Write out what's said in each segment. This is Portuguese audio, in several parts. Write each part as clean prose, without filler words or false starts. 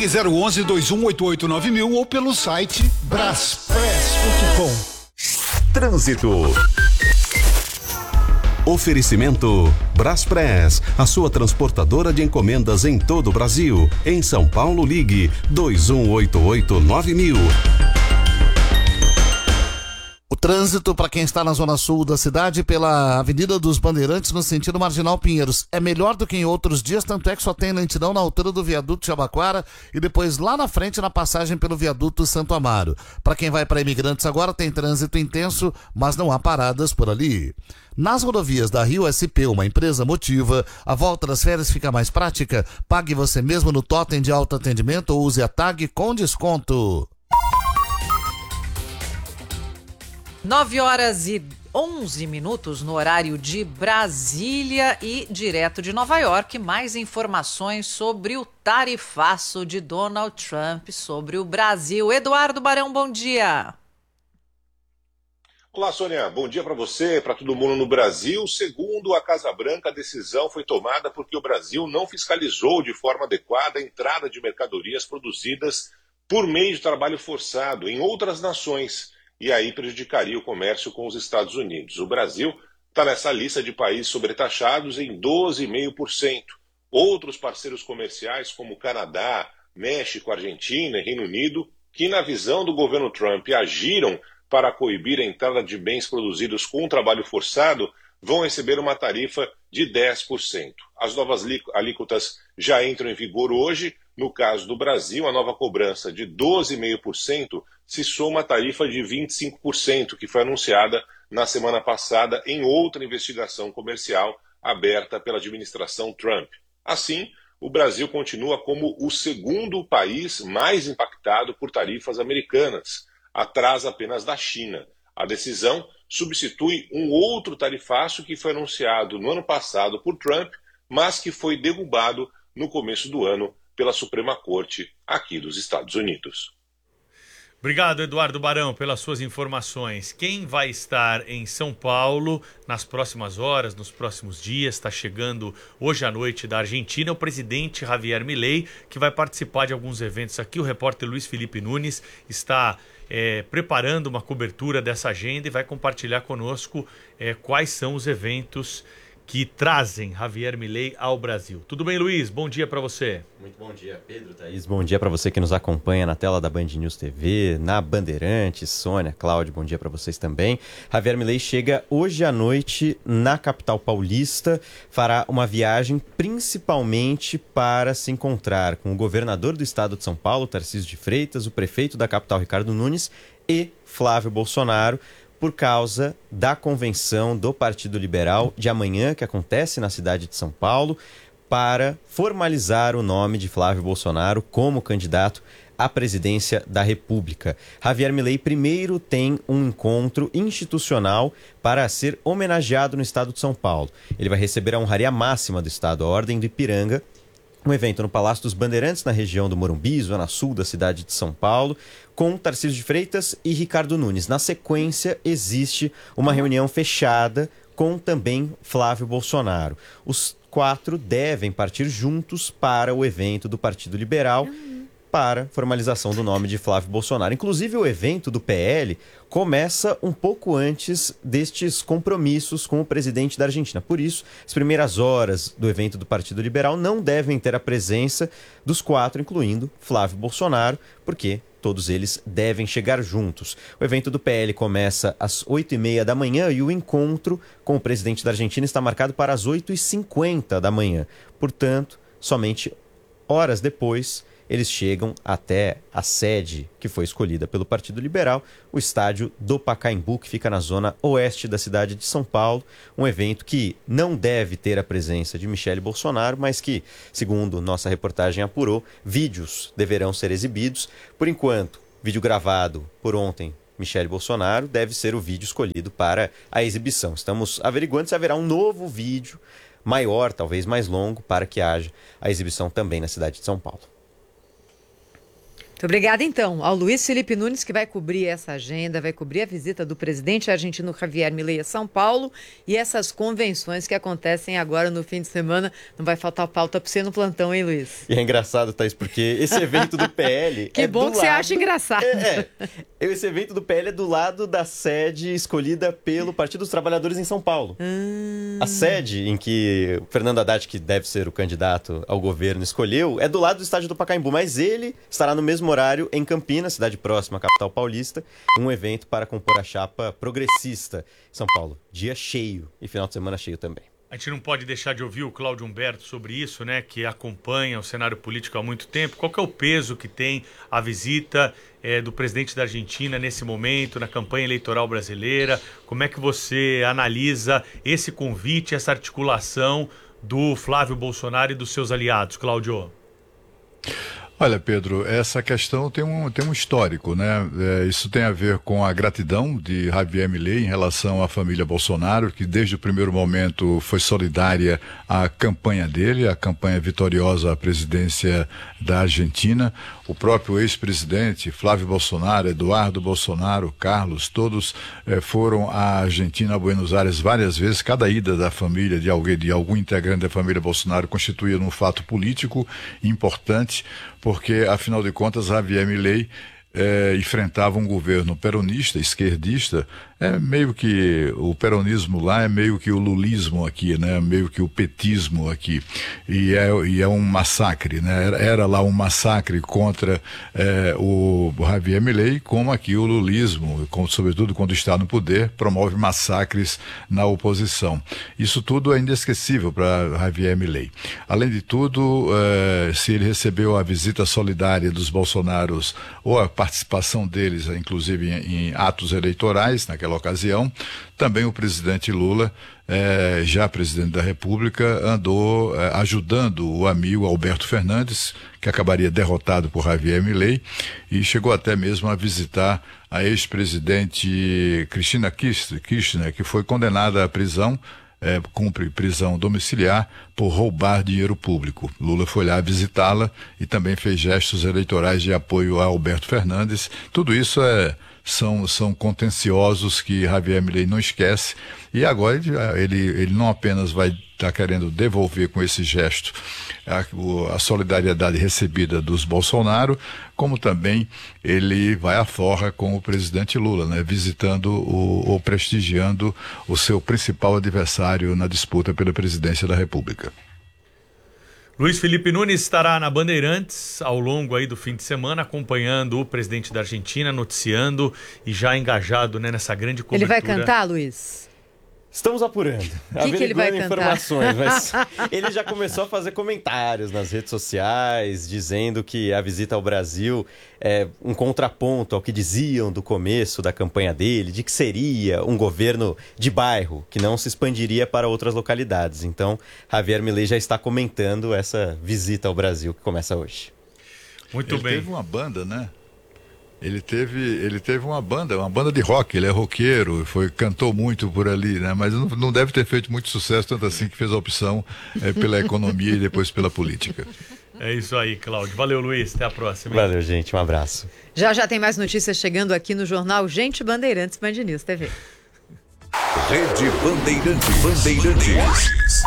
Ligue 011-2188-9000 ou pelo site braspress.com. Trânsito. Oferecimento Braspress, a sua transportadora de encomendas em todo o Brasil. Em São Paulo, ligue 2188-9000. O trânsito para quem está na zona sul da cidade pela Avenida dos Bandeirantes no sentido Marginal Pinheiros é melhor do que em outros dias, tanto é que só tem lentidão na altura do viaduto Jabaquara e depois lá na frente na passagem pelo viaduto Santo Amaro. Para quem vai para Imigrantes agora tem trânsito intenso, mas não há paradas por ali. Nas rodovias da Rio SP, uma empresa Motiva, a volta das férias fica mais prática. Pague você mesmo no totem de autoatendimento ou use a tag com desconto. 9h11 no horário de Brasília e direto de Nova York. Mais informações sobre o tarifaço de Donald Trump sobre o Brasil. Eduardo Barão, bom dia. Olá, Sônia. Bom dia para você, para todo mundo no Brasil. Segundo a Casa Branca, a decisão foi tomada porque o Brasil não fiscalizou de forma adequada a entrada de mercadorias produzidas por meio de trabalho forçado em outras nações. E aí prejudicaria o comércio com os Estados Unidos. O Brasil está nessa lista de países sobretaxados em 12,5%. Outros parceiros comerciais, como Canadá, México, Argentina e Reino Unido, que na visão do governo Trump agiram para coibir a entrada de bens produzidos com trabalho forçado, vão receber uma tarifa de 10%. As novas alíquotas já entram em vigor hoje. No caso do Brasil, a nova cobrança de 12,5% se soma à tarifa de 25%, que foi anunciada na semana passada em outra investigação comercial aberta pela administração Trump. Assim, o Brasil continua como o segundo país mais impactado por tarifas americanas, atrás apenas da China. A decisão substitui um outro tarifaço que foi anunciado no ano passado por Trump, mas que foi derrubado no começo do ano pela Suprema Corte aqui dos Estados Unidos. Obrigado, Eduardo Barão, pelas suas informações. Quem vai estar em São Paulo nas próximas horas, nos próximos dias, está chegando hoje à noite da Argentina, é o presidente Javier Milei, que vai participar de alguns eventos aqui. O repórter Luiz Felipe Nunes está preparando uma cobertura dessa agenda e vai compartilhar conosco quais são os eventos que trazem Javier Milei ao Brasil. Tudo bem, Luiz? Bom dia para você. Muito bom dia, Pedro, Thaís. Bom dia para você que nos acompanha na tela da Band News TV, na Bandeirantes, Sônia, Cláudio, bom dia para vocês também. Javier Milei chega hoje à noite na capital paulista, fará uma viagem principalmente para se encontrar com o governador do estado de São Paulo, Tarcísio de Freitas, o prefeito da capital, Ricardo Nunes, e Flávio Bolsonaro, por causa da convenção do Partido Liberal de amanhã, que acontece na cidade de São Paulo, para formalizar o nome de Flávio Bolsonaro como candidato à presidência da República. Javier Milei primeiro tem um encontro institucional para ser homenageado no estado de São Paulo. Ele vai receber a honraria máxima do estado, a Ordem do Ipiranga, um evento no Palácio dos Bandeirantes, na região do Morumbi, zona sul da cidade de São Paulo, com Tarcísio de Freitas e Ricardo Nunes. Na sequência, existe uma reunião fechada com também Flávio Bolsonaro. Os quatro devem partir juntos para o evento do Partido Liberal, para formalização do nome de Flávio Bolsonaro. Inclusive, o evento do PL começa um pouco antes destes compromissos com o presidente da Argentina. Por isso, as primeiras horas do evento do Partido Liberal não devem ter a presença dos quatro, incluindo Flávio Bolsonaro, porque todos eles devem chegar juntos. O evento do PL começa às 8h30 da manhã e o encontro com o presidente da Argentina está marcado para as 8h50 da manhã. Portanto, somente horas depois, eles chegam até a sede que foi escolhida pelo Partido Liberal, o estádio do Pacaembu, que fica na zona oeste da cidade de São Paulo. Um evento que não deve ter a presença de Michele Bolsonaro, mas que, segundo nossa reportagem apurou, vídeos deverão ser exibidos. Por enquanto, vídeo gravado por ontem, Michele Bolsonaro, deve ser o vídeo escolhido para a exibição. Estamos averiguando se haverá um novo vídeo, maior, talvez mais longo, para que haja a exibição também na cidade de São Paulo. Muito obrigada, então, ao Luiz Felipe Nunes, que vai cobrir essa agenda, vai cobrir a visita do presidente argentino Javier Milei a São Paulo e essas convenções que acontecem agora no fim de semana. Não vai faltar pauta para você no plantão, hein, Luiz? E é engraçado, Thaís, porque esse evento do PL... Que bom que você acha engraçado. Esse evento do PL é do lado da sede escolhida pelo Partido dos Trabalhadores em São Paulo. A sede em que o Fernando Haddad, que deve ser o candidato ao governo, escolheu, é do lado do estádio do Pacaembu, mas ele estará no mesmo horário em Campinas, cidade próxima à capital paulista, um evento para compor a chapa progressista. São Paulo, dia cheio e final de semana cheio também. A gente não pode deixar de ouvir o Cláudio Humberto sobre isso, né, que acompanha o cenário político há muito tempo. Qual que é o peso que tem a visita do presidente da Argentina nesse momento, na campanha eleitoral brasileira? Como é que você analisa esse convite, essa articulação do Flávio Bolsonaro e dos seus aliados, Cláudio? Olha, Pedro, essa questão tem um histórico, né? Isso tem a ver com a gratidão de Javier Milei em relação à família Bolsonaro, que desde o primeiro momento foi solidária à campanha dele, à campanha vitoriosa à presidência da Argentina. O próprio ex-presidente Flávio Bolsonaro, Eduardo Bolsonaro, Carlos, todos foram à Argentina, a Buenos Aires, várias vezes. Cada ida da família, de algum integrante da família Bolsonaro, constituía um fato político importante, porque, afinal de contas, Javier Milei enfrentava um governo peronista, esquerdista. Meio que o peronismo lá é meio que o lulismo aqui, né? Meio que o petismo aqui. E é um massacre, né? Era lá um massacre contra o Javier Milei, como aqui o lulismo, sobretudo quando está no poder, promove massacres na oposição. Isso tudo é inesquecível para Javier Milei. Além de tudo, se ele recebeu a visita solidária dos Bolsonaros ou a participação deles, inclusive em atos eleitorais naquela ocasião, também o presidente Lula, já presidente da República, andou ajudando o amigo Alberto Fernandes, que acabaria derrotado por Javier Milei, e chegou até mesmo a visitar a ex-presidente Cristina Kirchner, que foi condenada à prisão, cumpre prisão domiciliar por roubar dinheiro público. Lula foi lá visitá-la e também fez gestos eleitorais de apoio a Alberto Fernandes. Tudo isso são contenciosos que Javier Milei não esquece, e agora ele não apenas vai estar querendo devolver com esse gesto a solidariedade recebida dos Bolsonaro, como também ele vai à forra com o presidente Lula, né, visitando ou prestigiando o seu principal adversário na disputa pela presidência da República. Luiz Felipe Nunes estará na Bandeirantes ao longo aí do fim de semana, acompanhando o presidente da Argentina, noticiando e já engajado, né, nessa grande cobertura. Ele vai cantar, Luiz? Estamos apurando, que ele vai cantar? Informações, mas ele já começou a fazer comentários nas redes sociais, dizendo que a visita ao Brasil é um contraponto ao que diziam do começo da campanha dele, de que seria um governo de bairro, que não se expandiria para outras localidades. Então, Javier Milei já está comentando essa visita ao Brasil que começa hoje. Muito bem. Ele teve uma banda, né? Ele teve uma banda de rock, ele é roqueiro, cantou muito por ali, né? Mas não deve ter feito muito sucesso, tanto assim que fez a opção pela economia e depois pela política. É isso aí, Cláudio. Valeu, Luiz. Até a próxima. Valeu, gente. Um abraço. Já tem mais notícias chegando aqui no jornal Gente Bandeirantes Band News TV. Rede Bandeirantes.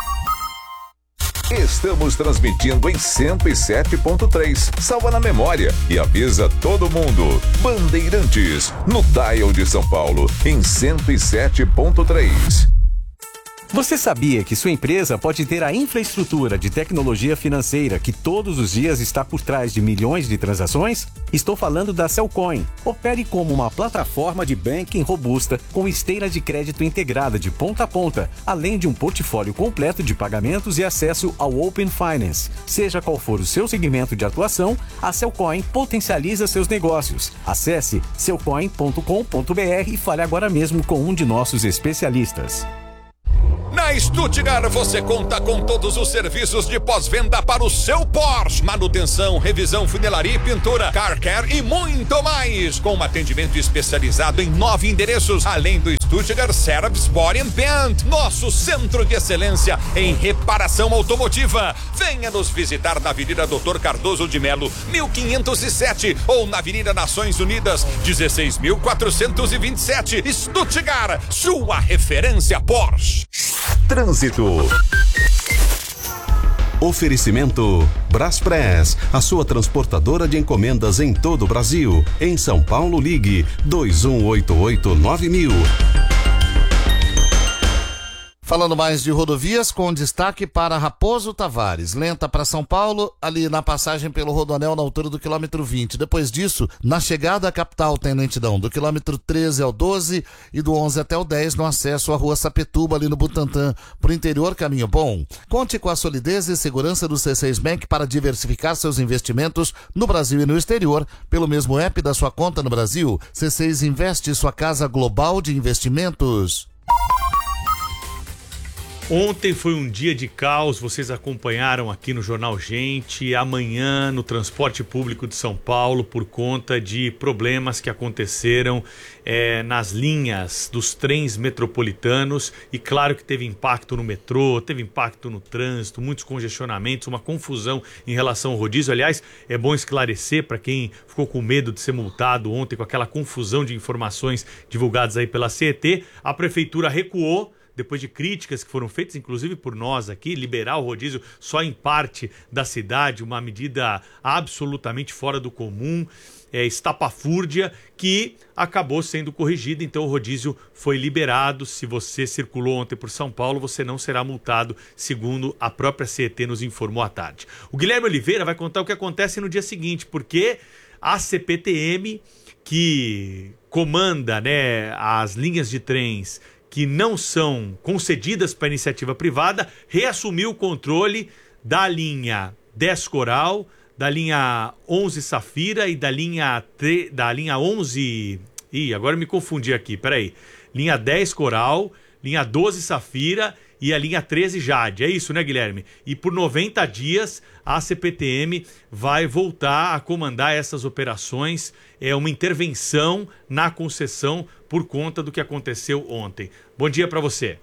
Estamos transmitindo em 107.3. Salva na memória e avisa todo mundo. Bandeirantes, no dial de São Paulo, em 107.3. Você sabia que sua empresa pode ter a infraestrutura de tecnologia financeira que todos os dias está por trás de milhões de transações? Estou falando da Cellcoin. Opere como uma plataforma de banking robusta com esteira de crédito integrada de ponta a ponta, além de um portfólio completo de pagamentos e acesso ao Open Finance. Seja qual for o seu segmento de atuação, a Cellcoin potencializa seus negócios. Acesse cellcoin.com.br e fale agora mesmo com um de nossos especialistas. Na Na Stuttgart você conta com todos os serviços de pós-venda para o seu Porsche. Manutenção, revisão, funilaria e pintura, car care e muito mais. Com um atendimento especializado em 9 endereços, além do Stuttgart Service Body and Paint, nosso centro de excelência em reparação automotiva. Venha nos visitar na Avenida Dr. Cardoso de Melo, 1507, ou na Avenida Nações Unidas, 16.427, Stuttgart, sua referência Porsche. Trânsito. Oferecimento Braspress, a sua transportadora de encomendas em todo o Brasil. Em São Paulo, ligue 2188-9000. Falando mais de rodovias, com destaque para Raposo Tavares, lenta para São Paulo, ali na passagem pelo Rodoanel na altura do quilômetro 20. Depois disso, na chegada à capital tem lentidão do quilômetro 13 ao 12 e do 11 até o 10 no acesso à rua Sapetuba, ali no Butantã. Pro interior, caminho bom. Conte com a solidez e segurança do C6 Bank para diversificar seus investimentos no Brasil e no exterior. Pelo mesmo app da sua conta no Brasil, C6 Investe, sua casa global de investimentos. Ontem foi um dia de caos, vocês acompanharam aqui no Jornal Gente, amanhã no transporte público de São Paulo por conta de problemas que aconteceram nas linhas dos trens metropolitanos e claro que teve impacto no metrô, teve impacto no trânsito, muitos congestionamentos, uma confusão em relação ao rodízio. Aliás, é bom esclarecer para quem ficou com medo de ser multado ontem com aquela confusão de informações divulgadas aí pela CET, a prefeitura recuou, depois de críticas que foram feitas, inclusive por nós aqui, liberar o rodízio só em parte da cidade, uma medida absolutamente fora do comum, estapafúrdia, que acabou sendo corrigida, então o rodízio foi liberado. Se você circulou ontem por São Paulo, você não será multado, segundo a própria CET nos informou à tarde. O Guilherme Oliveira vai contar o que acontece no dia seguinte, porque a CPTM, que comanda, as linhas de trens que não são concedidas para iniciativa privada, reassumiu o controle da linha 10 Coral, da linha 11 Safira e da linha 11... agora me confundi aqui, peraí. Linha 10 Coral, linha 12 Safira e a linha 13 Jade. É isso, né, Guilherme? E por 90 dias a CPTM vai voltar a comandar essas operações. É uma intervenção na concessão por conta do que aconteceu ontem. Bom dia para você.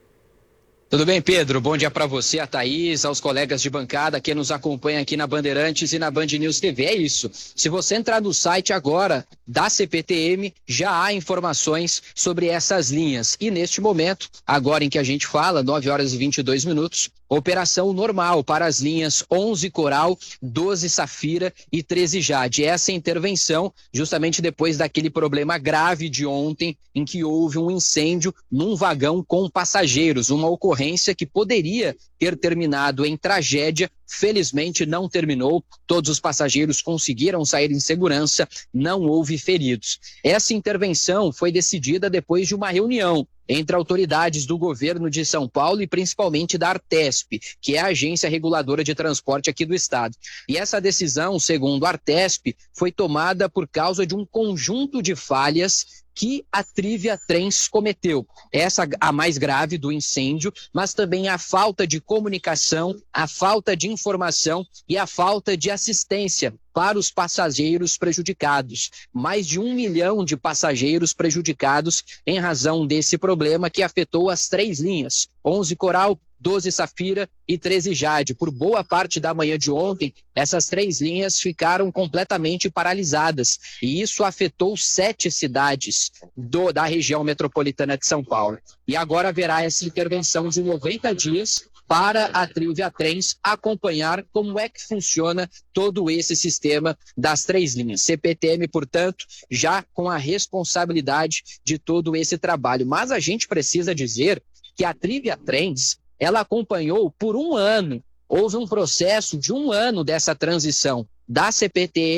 Tudo bem, Pedro? Bom dia para você, a Thaís, aos colegas de bancada que nos acompanham aqui na Bandeirantes e na Band News TV. É isso. Se você entrar no site agora da CPTM, já há informações sobre essas linhas. E neste momento, agora em que a gente fala, 9 horas e 22 minutos, operação normal para as linhas 11 Coral, 12 Safira e 13 Jade. Essa intervenção justamente depois daquele problema grave de ontem em que houve um incêndio num vagão com passageiros, uma ocorrência que poderia ter terminado em tragédia. Felizmente não terminou, todos os passageiros conseguiram sair em segurança, não houve feridos. Essa intervenção foi decidida depois de uma reunião entre autoridades do governo de São Paulo e principalmente da Artesp, que é a agência reguladora de transporte aqui do estado. E essa decisão, segundo a Artesp, foi tomada por causa de um conjunto de falhas que a Trivia Trens cometeu. Essa a mais grave do incêndio, mas também a falta de comunicação, a falta de informação e a falta de assistência para os passageiros prejudicados. Mais de 1 milhão de passageiros prejudicados em razão desse problema que afetou as 3 linhas, 11 Coral, 12 Safira e 13 Jade. Por boa parte da manhã de ontem, essas 3 linhas ficaram completamente paralisadas e isso afetou 7 cidades da região metropolitana de São Paulo. E agora haverá essa intervenção de 90 dias para a Trivia Trens acompanhar como é que funciona todo esse sistema das 3 linhas. CPTM, portanto, já com a responsabilidade de todo esse trabalho. Mas a gente precisa dizer que a Trivia Trens, ela acompanhou por 1 ano. Houve um processo de 1 ano dessa transição da CPTM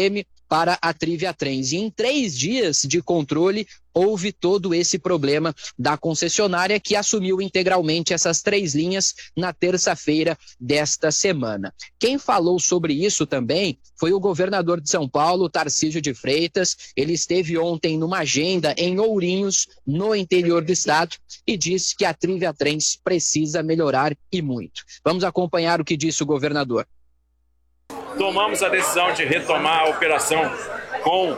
para a Trivia Trens. E em 3 dias de controle, houve todo esse problema da concessionária, que assumiu integralmente essas 3 linhas na terça-feira desta semana. Quem falou sobre isso também foi o governador de São Paulo, Tarcísio de Freitas. Ele esteve ontem numa agenda em Ourinhos, no interior do estado, e disse que a Trivia Trens precisa melhorar e muito. Vamos acompanhar o que disse o governador. Tomamos a decisão de retomar a operação com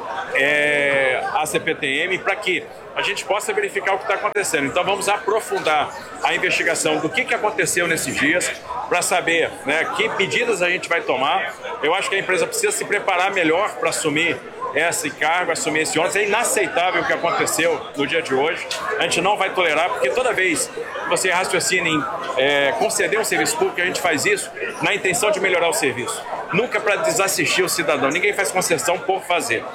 a CPTM para que a gente possa verificar o que está acontecendo. Então vamos aprofundar a investigação do que aconteceu nesses dias para saber, né, que medidas a gente vai tomar. Eu acho que a empresa precisa se preparar melhor para assumir esse cargo, assumir esse ônus. É inaceitável o que aconteceu no dia de hoje. A gente não vai tolerar, porque toda vez que você raciocina em conceder um serviço público, a gente faz isso na intenção de melhorar o serviço. Nunca para desassistir o cidadão. Ninguém faz concessão por fazer.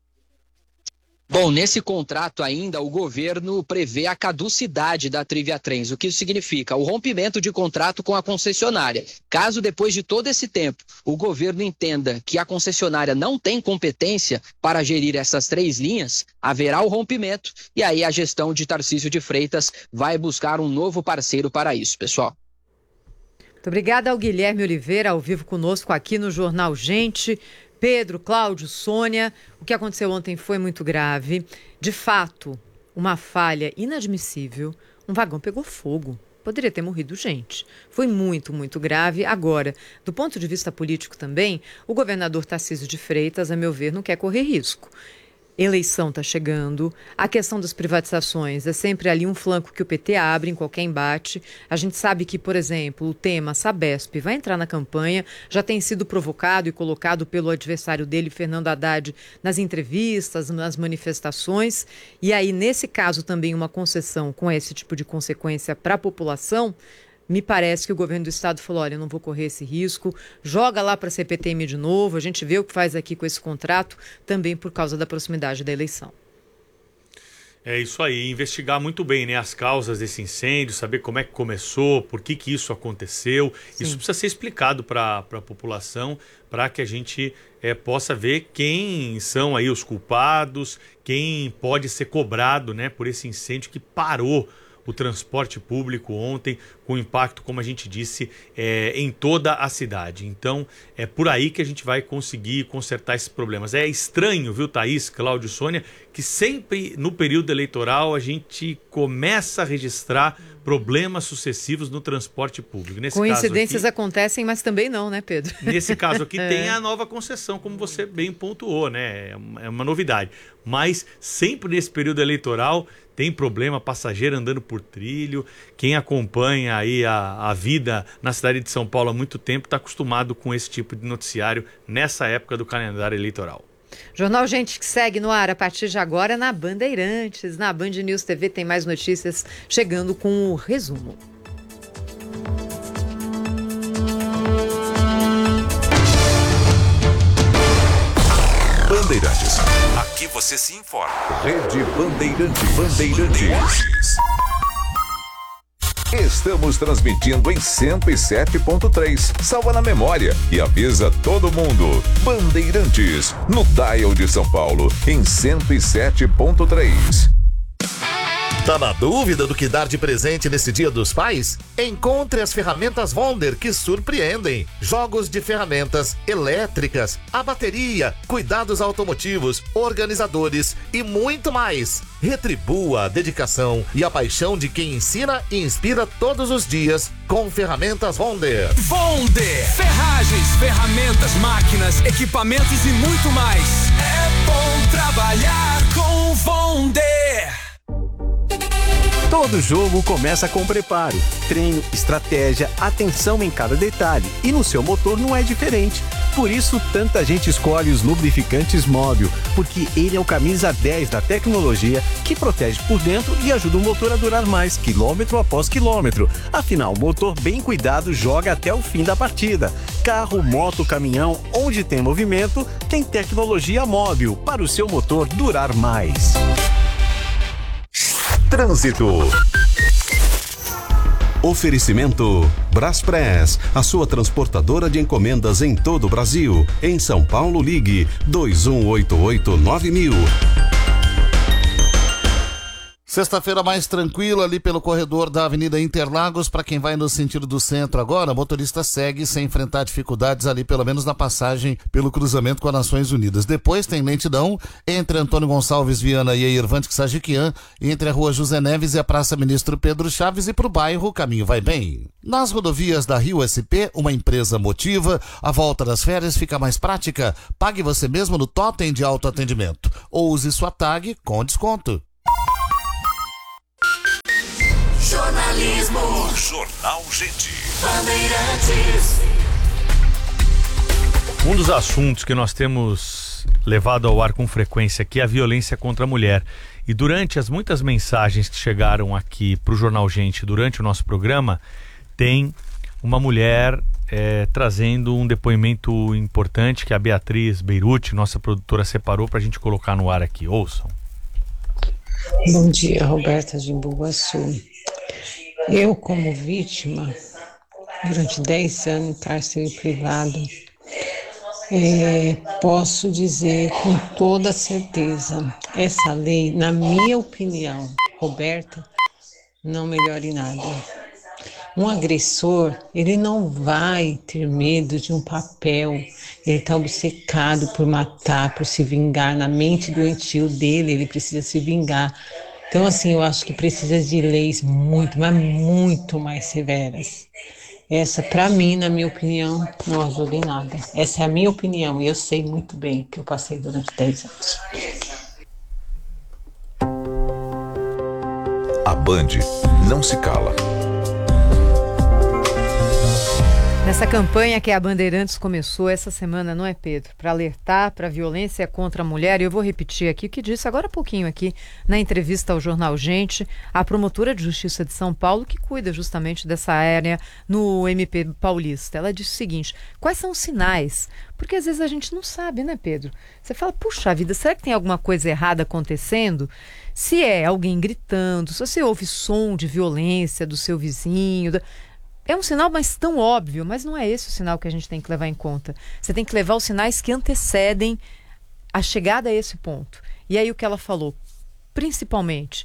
Bom, nesse contrato ainda, o governo prevê a caducidade da Trivia Trens. O que isso significa? O rompimento de contrato com a concessionária. Caso depois de todo esse tempo o governo entenda que a concessionária não tem competência para gerir essas 3 linhas, haverá o rompimento e aí a gestão de Tarcísio de Freitas vai buscar um novo parceiro para isso, pessoal. Muito obrigada ao Guilherme Oliveira, ao vivo conosco aqui no Jornal Gente. Pedro, Cláudio, Sônia, o que aconteceu ontem foi muito grave. De fato, uma falha inadmissível. Um vagão pegou fogo. Poderia ter morrido gente. Foi muito, muito grave. Agora, do ponto de vista político também, o governador Tarcísio de Freitas, a meu ver, não quer correr risco. Eleição está chegando, a questão das privatizações é sempre ali um flanco que o PT abre em qualquer embate. A gente sabe que, por exemplo, o tema Sabesp vai entrar na campanha, já tem sido provocado e colocado pelo adversário dele, Fernando Haddad, nas entrevistas, nas manifestações. E aí, nesse caso, também uma concessão com esse tipo de consequência para a população. Me parece que o governo do estado falou, olha, eu não vou correr esse risco, joga lá para a CPTM de novo, a gente vê o que faz aqui com esse contrato, também por causa da proximidade da eleição. É isso aí, investigar muito bem, né, as causas desse incêndio, saber como é que começou, por que isso aconteceu. Sim. Isso precisa ser explicado para a população, para que a gente possa ver quem são aí os culpados, quem pode ser cobrado, né, por esse incêndio que parou o transporte público ontem, com impacto, como a gente disse, em toda a cidade. Então, é por aí que a gente vai conseguir consertar esses problemas. É estranho, viu, Thaís, Cláudio, Sônia, que sempre no período eleitoral a gente começa a registrar problemas successivos no transporte público. Nesse Coincidências caso aqui, acontecem, mas também não, né, Pedro? Nesse caso aqui tem a nova concessão, como você bem pontuou, né? É uma novidade. Mas sempre nesse período eleitoral tem problema, passageiro andando por trilho. Quem acompanha aí a vida na cidade de São Paulo há muito tempo está acostumado com esse tipo de noticiário nessa época do calendário eleitoral. Jornal Gente que segue no ar a partir de agora na Bandeirantes. Na Band News TV tem mais notícias chegando com o resumo. Bandeirantes. Aqui você se informa. Rede Bandeirantes. Estamos transmitindo em 107.3. Salva na memória e avisa todo mundo. Bandeirantes, no dial de São Paulo, em 107.3. Tá na dúvida do que dar de presente nesse Dia dos Pais? Encontre as ferramentas Wonder que surpreendem. Jogos de ferramentas elétricas, a bateria, cuidados automotivos, organizadores e muito mais. Retribua a dedicação e a paixão de quem ensina e inspira todos os dias com ferramentas Wonder. Wonder! Ferragens, ferramentas, máquinas, equipamentos e muito mais. É bom trabalhar com Wonder! Todo jogo começa com preparo, treino, estratégia, atenção em cada detalhe. E no seu motor não é diferente. Por isso, tanta gente escolhe os lubrificantes Móbil, porque ele é o camisa 10 da tecnologia que protege por dentro e ajuda o motor a durar mais, quilômetro após quilômetro. Afinal, motor bem cuidado joga até o fim da partida. Carro, moto, caminhão, onde tem movimento, tem tecnologia Móbil para o seu motor durar mais. Trânsito. Oferecimento Braspress, a sua transportadora de encomendas em todo o Brasil. Em São Paulo, ligue 2188-9000. Sexta-feira mais tranquila ali pelo corredor da Avenida Interlagos. Para quem vai no sentido do centro agora, o motorista segue sem enfrentar dificuldades ali, pelo menos na passagem pelo cruzamento com as Nações Unidas. Depois tem lentidão entre Antônio Gonçalves Viana e Irvante Sajiquian, entre a Rua José Neves e a Praça Ministro Pedro Chaves, e para o bairro o caminho vai bem. Nas rodovias da Rio SP, uma empresa motiva, a volta das férias fica mais prática. Pague você mesmo no Totem de autoatendimento ou use sua tag com desconto. Jornalismo. Jornal Gente. Bandeirantes. Um dos assuntos que nós temos levado ao ar com frequência aqui é a violência contra a mulher. E durante as muitas mensagens que chegaram aqui para o Jornal Gente durante o nosso programa, tem uma mulher trazendo um depoimento importante que a Beatriz Beirute, nossa produtora, separou para a gente colocar no ar aqui. Ouçam. Bom dia, Roberta de Embu-Guaçu. Eu, como vítima, durante 10 anos em cárcere privado, posso dizer com toda certeza, essa lei, na minha opinião, Roberta, não melhora em nada. Um agressor, ele não vai ter medo de um papel, ele está obcecado por matar, por se vingar, na mente doentio dele, ele precisa se vingar. Então, assim, eu acho que precisa de leis muito, mas muito mais severas. Essa, para mim, na minha opinião, não ajuda em nada. Essa é a minha opinião e eu sei muito bem que eu passei durante 10 anos. A Band não se cala. Nessa campanha que a Bandeirantes começou essa semana, não é, Pedro? Para alertar para a violência contra a mulher, e eu vou repetir aqui o que disse agora há pouquinho aqui na entrevista ao Jornal Gente, a promotora de Justiça de São Paulo, que cuida justamente dessa área no MP Paulista. Ela disse o seguinte: quais são os sinais? Porque às vezes a gente não sabe, né, Pedro? Você fala, puxa vida, será que tem alguma coisa errada acontecendo? Se é alguém gritando, se você ouve som de violência do seu vizinho... É um sinal, mas tão óbvio, mas não é esse o sinal que a gente tem que levar em conta. Você tem que levar os sinais que antecedem a chegada a esse ponto. E aí o que ela falou, principalmente,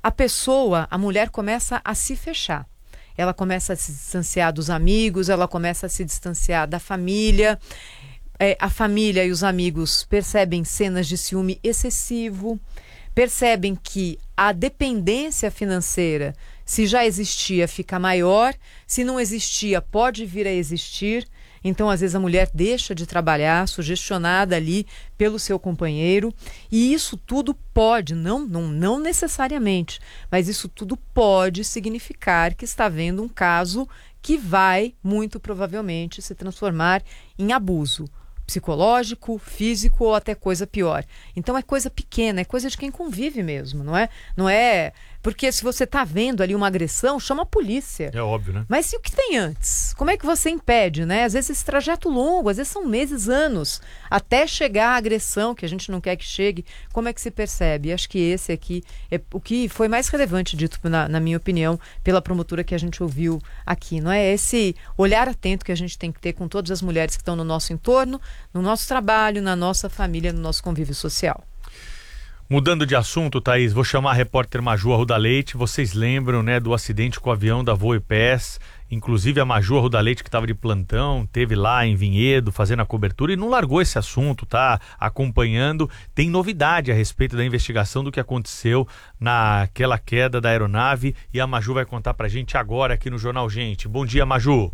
a mulher começa a se fechar. Ela começa a se distanciar dos amigos, ela começa a se distanciar da família. A família e os amigos percebem cenas de ciúme excessivo, percebem que a dependência financeira, se já existia, fica maior. Se não existia, pode vir a existir. Então, às vezes, a mulher deixa de trabalhar, sugestionada ali pelo seu companheiro. E isso tudo pode, não necessariamente, mas isso tudo pode significar que está havendo um caso que vai, muito provavelmente, se transformar em abuso psicológico, físico ou até coisa pior. Então é coisa pequena, é coisa de quem convive mesmo, não é? Não é porque se você está vendo ali uma agressão, chama a polícia. É óbvio, né? Mas e o que tem antes? Como é que você impede, né? Às vezes esse trajeto longo, às vezes são meses, anos, até chegar a agressão, que a gente não quer que chegue. Como é que se percebe? Acho que esse aqui é o que foi mais relevante dito, na minha opinião, pela promotora que a gente ouviu aqui, não é? Esse olhar atento que a gente tem que ter com todas as mulheres que estão no nosso entorno, no nosso trabalho, na nossa família, no nosso convívio social. Mudando de assunto, Thaís, vou chamar a repórter Maju Arruda Leite. Vocês lembram, né, do acidente com o avião da Voipés? Inclusive a Maju Arruda Leite, que estava de plantão, teve lá em Vinhedo fazendo a cobertura e não largou esse assunto, tá acompanhando. Tem novidade a respeito da investigação do que aconteceu naquela queda da aeronave e a Maju vai contar pra gente agora aqui no Jornal Gente. Bom dia, Maju.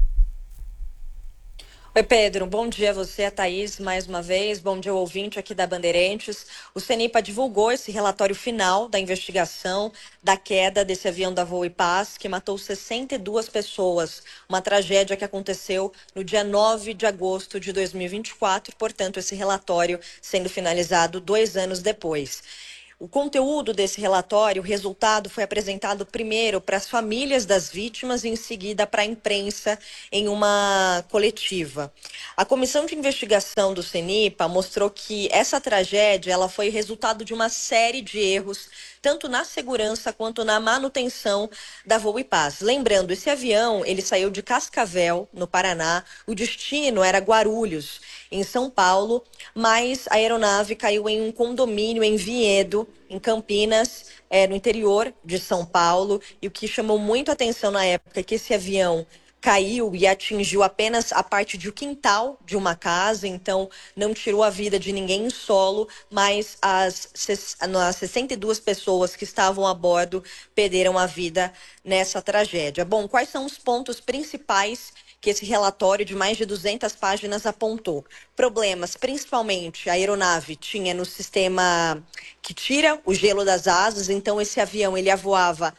Oi, Pedro. Bom dia a você, a Thaís, mais uma vez. Bom dia ao ouvinte aqui da Bandeirantes. O CENIPA divulgou esse relatório final da investigação da queda desse avião da Voipaz, que matou 62 pessoas. Uma tragédia que aconteceu no dia 9 de agosto de 2024, portanto, esse relatório sendo finalizado 2 anos depois. O conteúdo desse relatório, o resultado foi apresentado primeiro para as famílias das vítimas e em seguida para a imprensa em uma coletiva. A comissão de investigação do CENIPA mostrou que essa tragédia ela foi resultado de uma série de erros, tanto na segurança quanto na manutenção da Voo e Paz. Lembrando, esse avião ele saiu de Cascavel, no Paraná, o destino era Guarulhos, em São Paulo, mas a aeronave caiu em um condomínio em Vinhedo, em Campinas, no interior de São Paulo, e o que chamou muito a atenção na época é que esse avião caiu e atingiu apenas a parte do quintal de uma casa, então não tirou a vida de ninguém em solo, mas as 62 pessoas que estavam a bordo perderam a vida nessa tragédia. Bom, quais são os pontos principais que esse relatório de mais de 200 páginas apontou? Problemas, principalmente, a aeronave tinha no sistema que tira o gelo das asas, então esse avião ele voava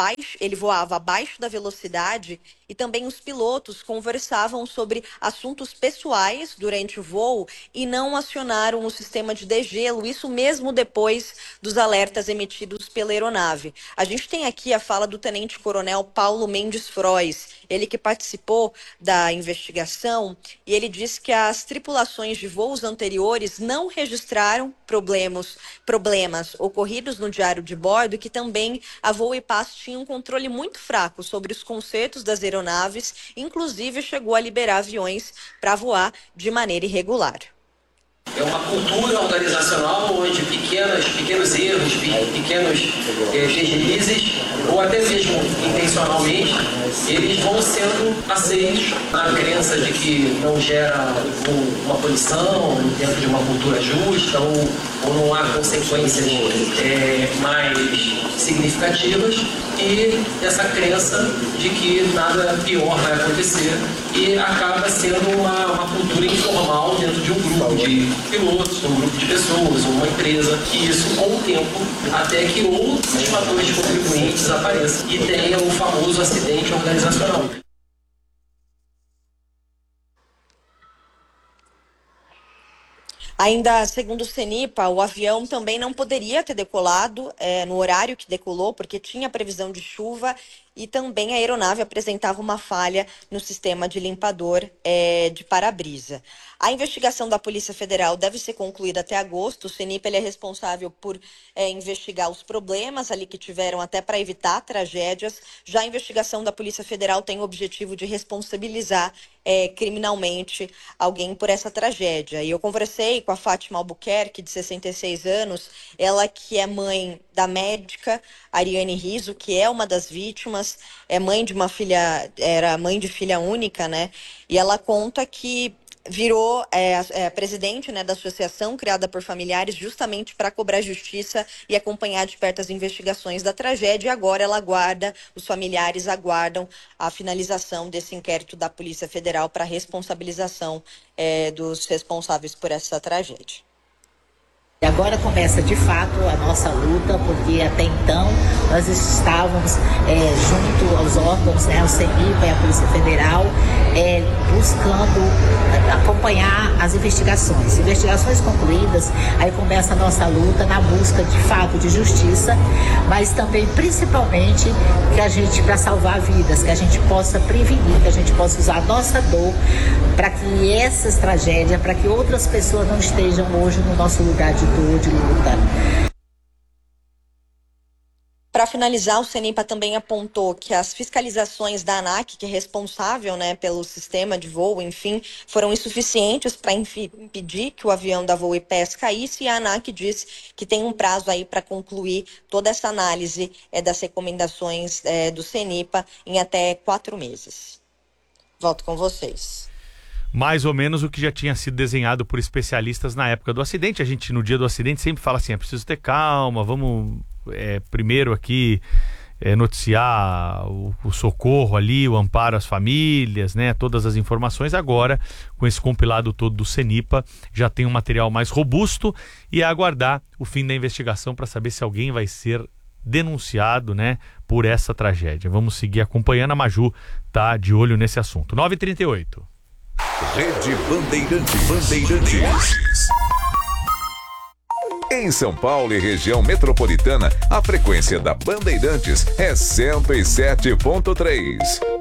abaixo da velocidade e também os pilotos conversavam sobre assuntos pessoais durante o voo e não acionaram o sistema de degelo, isso mesmo depois dos alertas emitidos pela aeronave. A gente tem aqui a fala do tenente-coronel Paulo Mendes Frois, ele que participou da investigação, e ele disse que as tripulações de voos anteriores não registraram problemas ocorridos no diário de bordo, que também a Voo e Paz tinha um controle muito fraco sobre os consertos das aeronaves, inclusive chegou a liberar aviões para voar de maneira irregular. É uma cultura organizacional onde pequenos erros, pequenos deslizes, ou até mesmo intencionalmente, eles vão sendo aceitos na crença de que não gera uma punição dentro de uma cultura justa ou não há consequências mais significativas, e essa crença de que nada pior vai acontecer e acaba sendo uma cultura informal dentro de um grupo de pilotos, um grupo de pessoas, uma empresa, e isso com o tempo, até que outros fatores contribuintes apareçam e tenha o famoso acidente organizacional. Ainda segundo o CENIPA, o avião também não poderia ter decolado no horário que decolou, porque tinha previsão de chuva e também a aeronave apresentava uma falha no sistema de limpador de para-brisa. A investigação da Polícia Federal deve ser concluída até agosto. O CENIPA ele é responsável por investigar os problemas ali que tiveram até para evitar tragédias. Já a investigação da Polícia Federal tem o objetivo de responsabilizar criminalmente alguém por essa tragédia. E eu conversei com a Fátima Albuquerque, de 66 anos, ela que é mãe da médica Ariane Riso, que é uma das vítimas, é mãe de uma filha, era mãe de filha única, né? E ela conta que virou presidente, né, da associação criada por familiares justamente para cobrar justiça e acompanhar de perto as investigações da tragédia. E agora os familiares aguardam a finalização desse inquérito da Polícia Federal para responsabilização dos responsáveis por essa tragédia. E agora começa de fato a nossa luta, porque até então nós estávamos junto aos órgãos, né, o CENIPA e a Polícia Federal, buscando acompanhar as investigações. Investigações concluídas, aí começa a nossa luta na busca de fato de justiça, mas também principalmente que a gente, para salvar vidas, que a gente possa prevenir, que a gente possa usar a nossa dor para que essas tragédias, para que outras pessoas não estejam hoje no nosso lugar de dor, de luta. Para finalizar, o CENIPA também apontou que as fiscalizações da ANAC, que é responsável, né, pelo sistema de voo, enfim, foram insuficientes para impedir que o avião da Voo e Paz caísse, e a ANAC disse que tem um prazo aí para concluir toda essa análise das recomendações do CENIPA em até 4 meses. Volto com vocês. Mais ou menos o que já tinha sido desenhado por especialistas na época do acidente. A gente, no dia do acidente, sempre fala assim, é preciso ter calma, vamos primeiro aqui noticiar o socorro ali, o amparo às famílias, né, todas as informações. Agora, com esse compilado todo do CENIPA, já tem um material mais robusto e aguardar o fim da investigação para saber se alguém vai ser denunciado, né, por essa tragédia. Vamos seguir acompanhando, a Maju tá de olho nesse assunto. 9h38. Rede Bandeirantes. Em São Paulo e região metropolitana, a frequência da Bandeirantes é 107.3.